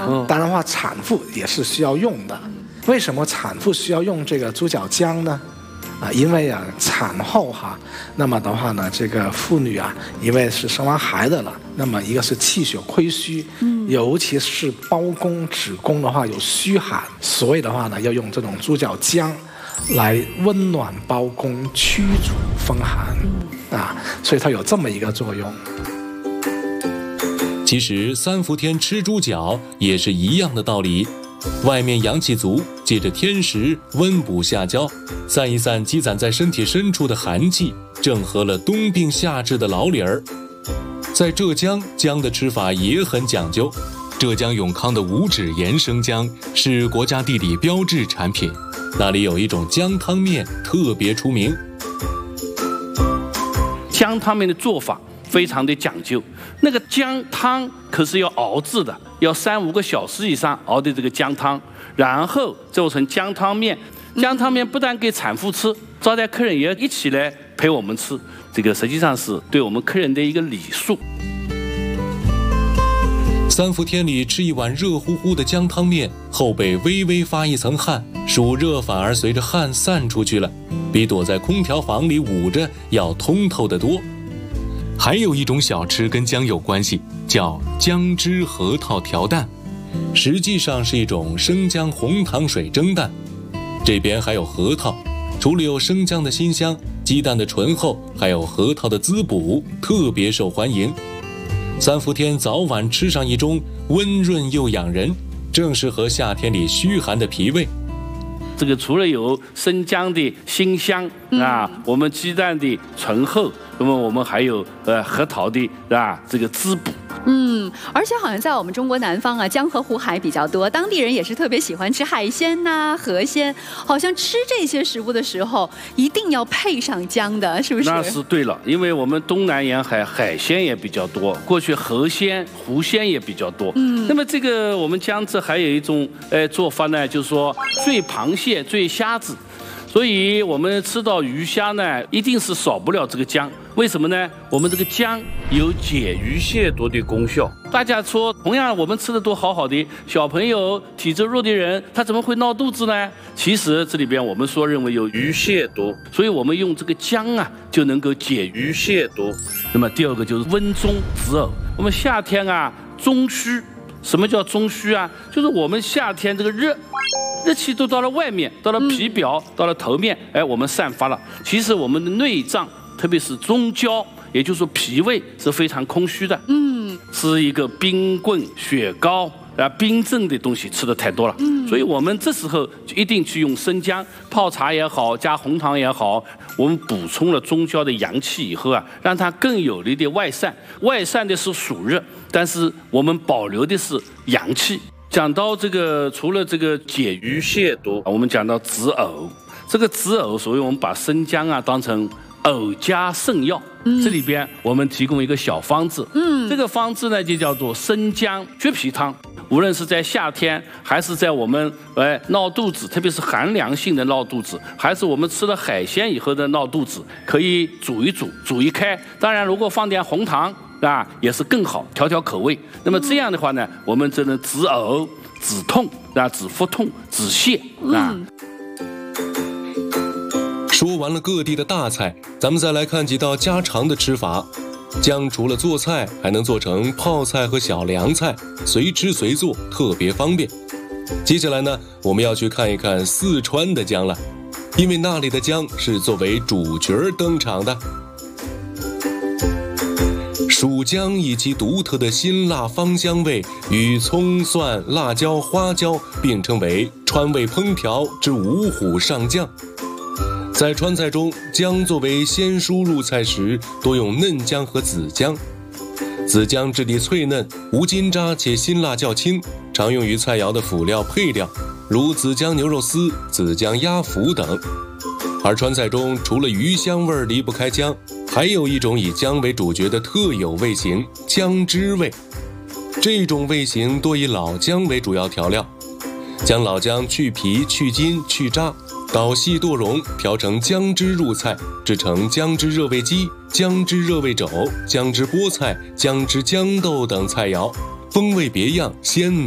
当然的话，产妇也是需要用的。为什么产妇需要用这个猪脚姜呢？因为产后那么的话呢，这个妇女因为是生完孩子了，那么一个是气血亏虚，尤其是包宫、子宫的话有虚寒，所以的话呢，要用这种猪脚姜来温暖包宫、驱除风寒所以它有这么一个作用。 其实三伏天吃猪脚也是一样的道理。外面阳气足，借着天时温补下焦，散一散积攒在身体深处的寒气，正合了冬病夏治的老理儿。在浙江，姜的吃法也很讲究。浙江永康的五指岩生姜是国家地理标志产品，那里有一种姜汤面特别出名。 姜汤面的做法非常的讲究，那个姜汤可是要熬制的，要3-5个小时以上熬的这个姜汤，然后做成姜汤面。姜汤面不但给产妇吃，招待客人也一起来陪我们吃，这个实际上是对我们客人的一个礼数。 三伏天里吃一碗热乎乎的姜汤面，后背微微发一层汗，暑热反而随着汗散出去了，比躲在空调房里捂着要通透得多。还有一种小吃跟姜有关系，叫姜汁核桃调蛋，实际上是一种生姜红糖水蒸蛋。这边还有核桃，除了有生姜的辛香，鸡蛋的醇厚，还有核桃的滋补，特别受欢迎。三伏天早晚吃上一盅，温润又养人，正适合夏天里虚寒的脾胃。 这个除了有生姜的辛香我们鸡蛋的醇厚，那么我们还有核桃的这个滋补。 而且好像在我们中国南方江河湖海比较多，当地人也是特别喜欢吃海鲜河鲜，好像吃这些食物的时候一定要配上姜的，是不是？ 那是对了，因为我们东南沿海海鲜也比较多，过去河鲜、湖鲜也比较多。那么这个我们江浙还有一种做法呢，就是说醉螃蟹、醉虾子。所以我们吃到鱼虾呢，一定是少不了这个姜。为什么呢？我们这个姜有解鱼蟹毒的功效。大家说，同样我们吃的都好好的，小朋友、体质弱的人，他怎么会闹肚子呢？其实这里边我们说认为有鱼蟹毒，所以我们用这个姜就能够解鱼蟹毒。那么第二个就是温中止呕。我们夏天中虚。什么叫中虚就是我们夏天这个热气都到了外面，到了皮表，到了头面，我们散发了。其实我们的内脏，特别是中焦，也就是说脾胃是非常空虚的。吃一个冰棍、雪糕冰镇的东西吃的太多了。所以我们这时候就一定去用生姜泡茶也好，加红糖也好，我们补充了中焦的阳气以后让它更有力的外散。外散的是暑热，但是我们保留的是阳气。讲到这个，除了这个解鱼蟹毒，我们讲到止呕。这个止呕，所以我们把生姜当成呕加肾药。这里边我们提供一个小方子。这个方子呢就叫做生姜橘皮汤。无论是在夏天，还是在我们闹肚子，特别是寒凉性的闹肚子，还是我们吃了海鲜以后的闹肚子，可以煮一煮，煮一开。当然，如果放点红糖也是更好，调调口味。那么这样的话呢，我们就能止呕、止痛止腹痛、止泻说完了各地的大菜，咱们再来看几道家常的吃法。姜除了做菜，还能做成泡菜和小凉菜，随吃随做，特别方便。接下来呢，我们要去看一看四川的姜了，因为那里的姜是作为主角登场的。蜀姜以其独特的辛辣芳香味，与葱蒜、辣椒、花椒并称为川味烹调之五虎上将。在川菜中，姜作为先蔬入菜时，多用嫩姜和紫姜。紫姜质地脆嫩，无筋渣，且辛辣较轻，常用于菜肴的辅料配料，如紫姜牛肉丝、紫姜鸭脯等。而川菜中，除了鱼香味离不开姜，还有一种以姜为主角的特有味型——姜汁味。这种味型多以老姜为主要调料，将老姜去皮、去筋、去渣，捣细剁蓉，调成姜汁入菜，制成姜汁热味鸡、姜汁热味肘、姜汁菠菜、姜汁豇豆等菜肴，风味别样，鲜美。